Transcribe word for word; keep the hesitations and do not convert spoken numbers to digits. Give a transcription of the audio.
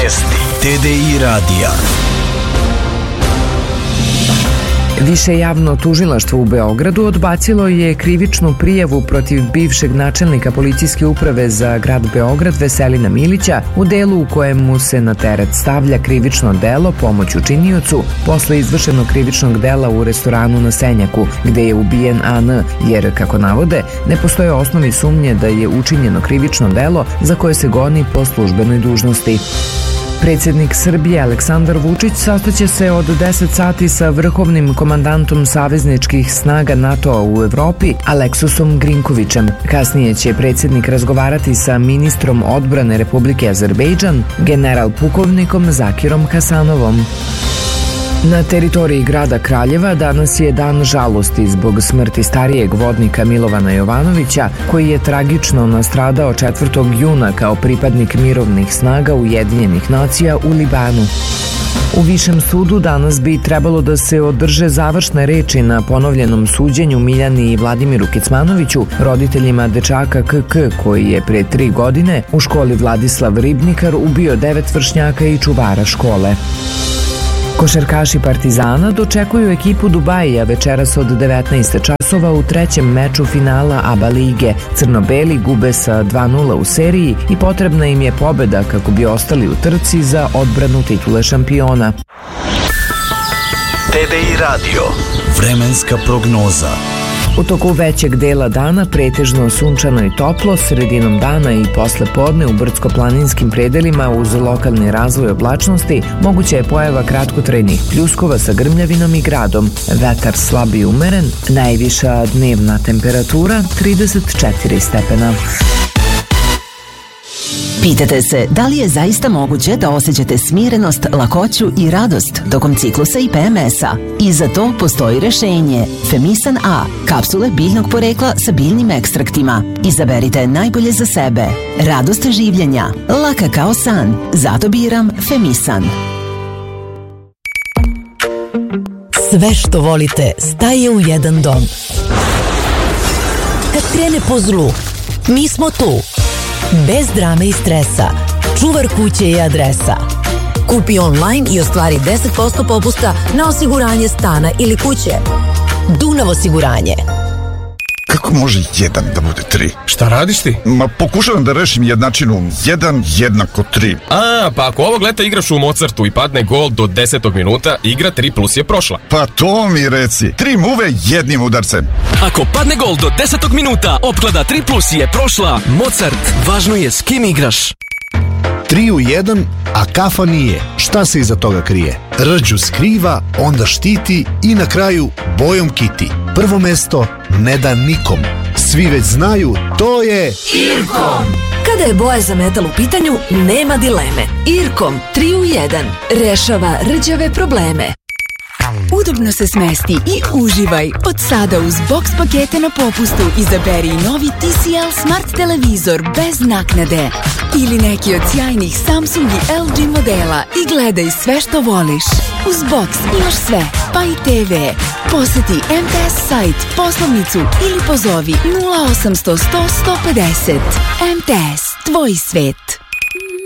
Vijesti T D I radija. Više javno tužilaštvo u Beogradu odbacilo je krivičnu prijavu protiv bivšeg načelnika policijske uprave za grad Beograd Veselina Milića u delu u kojem mu se na teret stavlja krivično delo pomoć učiniocu posle izvršenog krivičnog dela u restoranu na Senjaku, gde je ubijen A N, jer, kako navode, ne postoje osnovi sumnje da je učinjeno krivično delo za koje se goni po službenoj dužnosti. Predsjednik Srbije Aleksandar Vučić sastaće se od deset sati sa vrhovnim komandantom savezničkih snaga NATO-a u Evropi Aleksusom Grinkovićem. Kasnije će predsjednik razgovarati sa ministrom odbrane Republike Azerbejdžan, general pukovnikom Zakirom Hasanovom. Na teritoriji grada Kraljeva danas je dan žalosti zbog smrti starijeg vodnika Milovana Jovanovića, koji je tragično nastradao četvrtog juna kao pripadnik mirovnih snaga Ujedinjenih nacija u Libanu. U Višem sudu danas bi trebalo da se održe završne reči na ponovljenom suđenju Miljani i Vladimiru Kecmanoviću, roditeljima dečaka K K, koji je pre tri godine u školi Vladislav Ribnikar ubio devet vršnjaka i čuvara škole. Košarkaši Partizana dočekuju ekipu Dubajija večeras od devetnaest časova u trećem meču finala A B A lige. Crno-beli gube sa dva nula u seriji i potrebna im je pobeda kako bi ostali u trci za odbranu titule šampiona. T D I radio. Vremenska prognoza. U toku većeg dela dana pretežno sunčano i toplo, sredinom dana i posle podne u brdsko-planinskim predelima uz lokalni razvoj oblačnosti moguća je pojava kratkotrajnih pljuskova sa grmljavinom i gradom. Vetar slab i umeren, najviša dnevna temperatura trideset četiri stepena. Pitate se da li je zaista moguće da osjećate smirenost, lakoću i radost tokom ciklusa i P M S-a? I za to postoji rešenje. Femisan A, kapsule biljnog porekla sa biljnim ekstraktima. Izaberite najbolje za sebe. Radost življenja, laka kao san. Zato biram Femisan. Sve što volite staje u jedan dom. Kad krene po zlu, mi smo tu. Bez drame i stresa. Čuvar kuće i adresa. Kupi online i ostvari deset posto popusta na osiguranje stana ili kuće. Dunav osiguranje. Kako može jedan da bude tri? Šta radiš ti? Ma pokušavam da rešim jednačinu. Jedan jednako tri. A, pa ako ovog leta igraš u Mozartu i padne gol do desetog minuta, igra tri plus je prošla. Pa to mi reci. Tri muve jednim udarcem. Ako padne gol do desetog minuta, opklada tri plus je prošla. Mozart, važno je s kim igraš. Tri u jedan, a kafa nije. Šta se iza toga krije? Rđu skriva, onda štiti i na kraju bojom kiti. Prvo mesto ne da nikom. Svi već znaju, to je Irkom. Kada je boja za metal u pitanju, nema dileme. Irkom tri u jedan rešava rđave probleme. Udobno se smesti i uživaj. Od sada uz box pakete na popustu izaberi novi T C L Smart televizor bez naknade. Ili neki od sjajnih Samsung i L G modela i gledaj sve što voliš. Uz box imaš sve, pa i T V. Poseti M T S sajt, poslovnicu ili pozovi nula osam sto sto sto pedeset. M T S, tvoj svet.